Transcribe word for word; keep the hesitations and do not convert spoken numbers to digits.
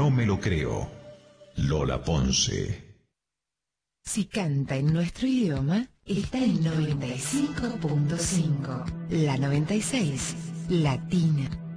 no me lo creo. Lola Ponce. Si canta en nuestro idioma, está en noventa y cinco punto cinco. La noventa y seis, Latina.